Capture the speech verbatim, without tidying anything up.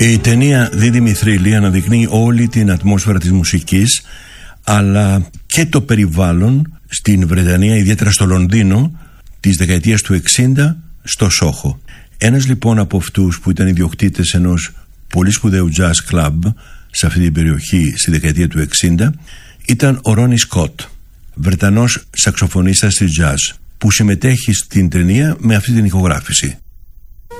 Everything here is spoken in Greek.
Η ταινία Δίδυμη Θρύλη αναδεικνύει όλη την ατμόσφαιρα της μουσικής, αλλά και το περιβάλλον στην Βρετανία, ιδιαίτερα στο Λονδίνο της δεκαετίας του εξήντα, στο Σόχο. Ένας λοιπόν από αυτούς που ήταν ιδιοκτήτες ενός πολύ σπουδαίου jazz club σε αυτή την περιοχή στη δεκαετία του εξήντα ήταν ο Ρόνι Σκοτ, Βρετανός σαξοφωνίστας της jazz, που συμμετέχει στην ταινία με αυτή την ηχογράφηση.